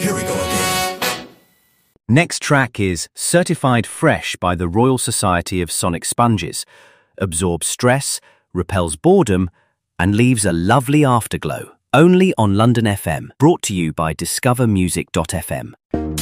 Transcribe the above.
Here we go again. Next track is Certified Fresh by the Royal Society of Sonic Sponges. Absorbs stress, repels boredom, and leaves a lovely afterglow. Only on London FM. Brought to you by discovermusic.fm.